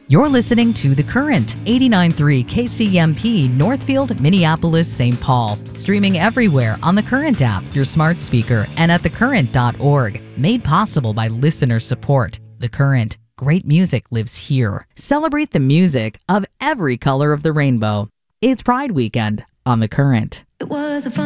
You're listening to The Current, 89.3 KCMP, Northfield, Minneapolis, St. Paul. Streaming everywhere on The Current app, your smart speaker, and at thecurrent.org. Made possible by listener support. The Current. Great music lives here. Celebrate the music of every color of the rainbow. It's Pride Weekend on The Current. It was a fun